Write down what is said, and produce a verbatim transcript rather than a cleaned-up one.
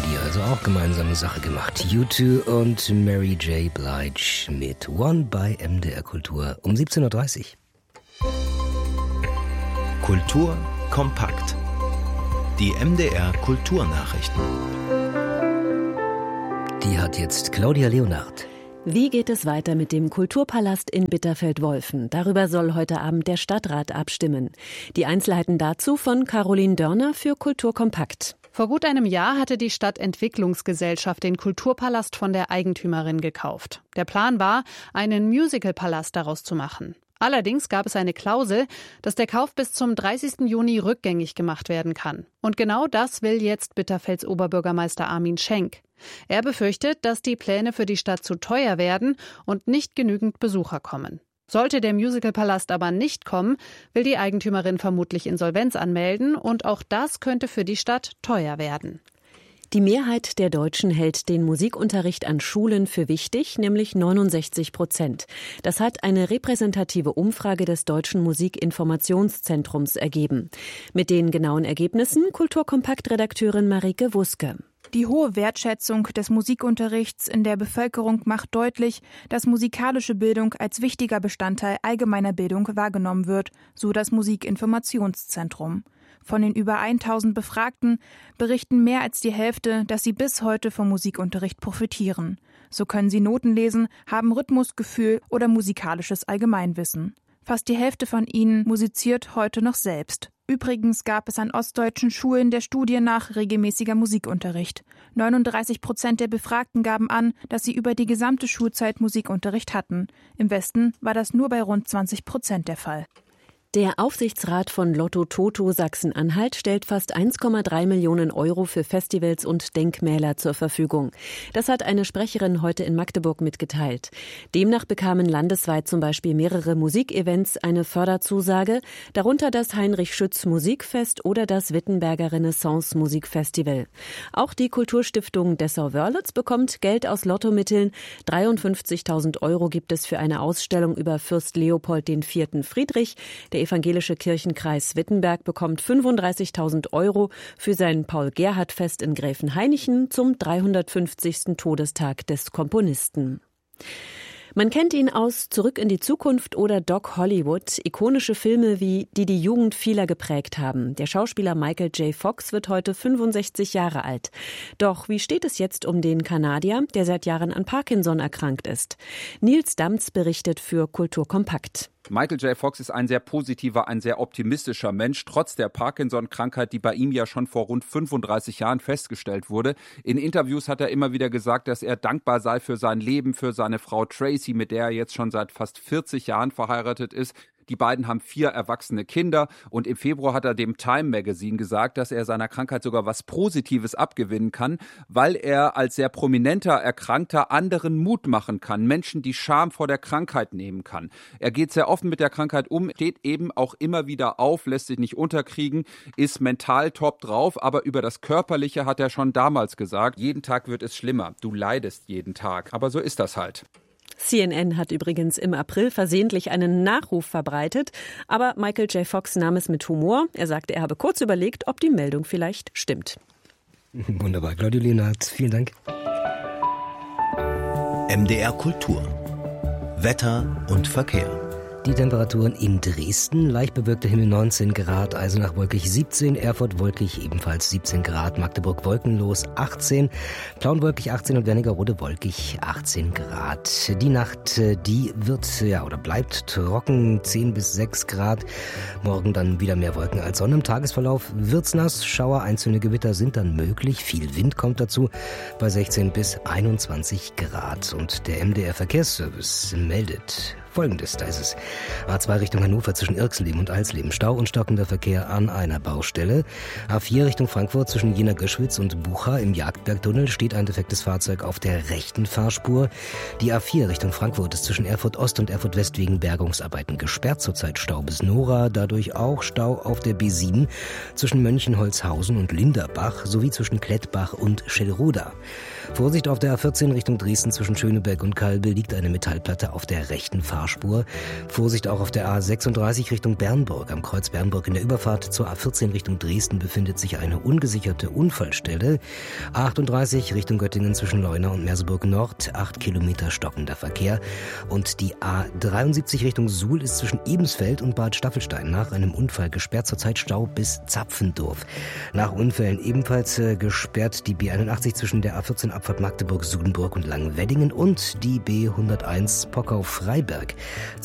die also auch gemeinsame Sache gemacht. U zwei und Mary J. Blige mit One bei M D R Kultur um siebzehn Uhr dreißig. Kultur kompakt. Die M D R Kulturnachrichten. Die hat jetzt Claudia Leonhardt. Wie geht es weiter mit dem Kulturpalast in Bitterfeld-Wolfen? Darüber soll heute Abend der Stadtrat abstimmen. Die Einzelheiten dazu von Caroline Dörner für Kultur kompakt. Vor gut einem Jahr hatte die Stadtentwicklungsgesellschaft den Kulturpalast von der Eigentümerin gekauft. Der Plan war, einen Musicalpalast daraus zu machen. Allerdings gab es eine Klausel, dass der Kauf bis zum dreißigsten Juni rückgängig gemacht werden kann. Und genau das will jetzt Bitterfelds Oberbürgermeister Armin Schenk. Er befürchtet, dass die Pläne für die Stadt zu teuer werden und nicht genügend Besucher kommen. Sollte der Musicalpalast aber nicht kommen, will die Eigentümerin vermutlich Insolvenz anmelden und auch das könnte für die Stadt teuer werden. Die Mehrheit der Deutschen hält den Musikunterricht an Schulen für wichtig, nämlich neunundsechzig Prozent. Das hat eine repräsentative Umfrage des Deutschen Musikinformationszentrums ergeben. Mit den genauen Ergebnissen Kulturkompakt-Redakteurin Marike Wuske. Die hohe Wertschätzung des Musikunterrichts in der Bevölkerung macht deutlich, dass musikalische Bildung als wichtiger Bestandteil allgemeiner Bildung wahrgenommen wird, so das Musikinformationszentrum. Von den über tausend Befragten berichten mehr als die Hälfte, dass sie bis heute vom Musikunterricht profitieren. So können sie Noten lesen, haben Rhythmusgefühl oder musikalisches Allgemeinwissen. Fast die Hälfte von ihnen musiziert heute noch selbst. Übrigens gab es an ostdeutschen Schulen der Studie nach regelmäßiger Musikunterricht. neununddreißig Prozent der Befragten gaben an, dass sie über die gesamte Schulzeit Musikunterricht hatten. Im Westen war das nur bei rund zwanzig Prozent der Fall. Der Aufsichtsrat von Lotto Toto Sachsen-Anhalt stellt fast eins Komma drei Millionen Euro für Festivals und Denkmäler zur Verfügung. Das hat eine Sprecherin heute in Magdeburg mitgeteilt. Demnach bekamen landesweit zum Beispiel mehrere Musikevents eine Förderzusage, darunter das Heinrich-Schütz-Musikfest oder das Wittenberger Renaissance-Musikfestival. Auch die Kulturstiftung Dessau-Wörlitz bekommt Geld aus Lottomitteln. dreiundfünfzigtausend Euro gibt es für eine Ausstellung über Fürst Leopold der Vierte Friedrich. Der evangelische Kirchenkreis Wittenberg bekommt fünfunddreißigtausend Euro für sein Paul-Gerhardt-Fest in Gräfenhainichen zum dreihundertfünfzigsten Todestag des Komponisten. Man kennt ihn aus Zurück in die Zukunft oder Doc Hollywood, ikonische Filme, wie die die Jugend vieler geprägt haben. Der Schauspieler Michael J. Fox wird heute fünfundsechzig Jahre alt. Doch wie steht es jetzt um den Kanadier, der seit Jahren an Parkinson erkrankt ist? Nils Damz berichtet für Kultur kompakt. Michael J. Fox ist ein sehr positiver, ein sehr optimistischer Mensch, trotz der Parkinson-Krankheit, die bei ihm ja schon vor rund fünfunddreißig Jahren festgestellt wurde. In Interviews hat er immer wieder gesagt, dass er dankbar sei für sein Leben, für seine Frau Tracy, mit der er jetzt schon seit fast vierzig Jahren verheiratet ist. Die beiden haben vier erwachsene Kinder und im Februar hat er dem Time Magazine gesagt, dass er seiner Krankheit sogar was Positives abgewinnen kann, weil er als sehr prominenter Erkrankter anderen Mut machen kann, Menschen die Scham vor der Krankheit nehmen kann. Er geht sehr offen mit der Krankheit um, steht eben auch immer wieder auf, lässt sich nicht unterkriegen, ist mental top drauf, aber über das Körperliche hat er schon damals gesagt, jeden Tag wird es schlimmer, du leidest jeden Tag, aber so ist das halt. C N N hat übrigens im April versehentlich einen Nachruf verbreitet, aber Michael J. Fox nahm es mit Humor. Er sagte, er habe kurz überlegt, ob die Meldung vielleicht stimmt. Wunderbar, Claudia Leonhardt, vielen Dank. M D R Kultur. Wetter und Verkehr. Die Temperaturen in Dresden, leicht bewölkter Himmel neunzehn Grad, Eisenach wolkig siebzehn, Erfurt wolkig ebenfalls siebzehn Grad, Magdeburg wolkenlos achtzehn, Plauen wolkig achtzehn und Wernigerode wolkig achtzehn Grad. Die Nacht, die wird, ja, oder bleibt trocken, zehn bis sechs Grad, morgen dann wieder mehr Wolken als Sonne. Im Tagesverlauf wird's nass, Schauer, einzelne Gewitter sind dann möglich, viel Wind kommt dazu, bei sechzehn bis einundzwanzig Grad. Und der M D R Verkehrsservice meldet Folgendes, da ist es. A zwei Richtung Hannover zwischen Irxleben und Alsleben. Stau und stockender Verkehr an einer Baustelle. A vier Richtung Frankfurt zwischen Jena-Göschwitz und Bucha im Jagdbergtunnel steht ein defektes Fahrzeug auf der rechten Fahrspur. Die A vier Richtung Frankfurt ist zwischen Erfurt Ost und Erfurt West wegen Bergungsarbeiten gesperrt. Zurzeit Stau bis Nora, dadurch auch Stau auf der B sieben zwischen Mönchenholzhausen und Linderbach sowie zwischen Klettbach und Schellroda. Vorsicht auf der A vierzehn Richtung Dresden zwischen Schöneberg und Kalbe liegt eine Metallplatte auf der rechten Fahrspur. Fahrspur. Vorsicht auch auf der A sechsunddreißig Richtung Bernburg. Am Kreuz Bernburg in der Überfahrt zur A vierzehn Richtung Dresden befindet sich eine ungesicherte Unfallstelle. A achtunddreißig Richtung Göttingen zwischen Leuna und Merseburg Nord, acht Kilometer stockender Verkehr. Und die A dreiundsiebzig Richtung Suhl ist zwischen Ebensfeld und Bad Staffelstein nach einem Unfall gesperrt. Zurzeit Stau bis Zapfendorf. Nach Unfällen ebenfalls äh, gesperrt die B einundachtzig zwischen der A vierzehn Abfahrt Magdeburg, Sudenburg und Langweddingen und die B hunderteins Pockau-Freiberg.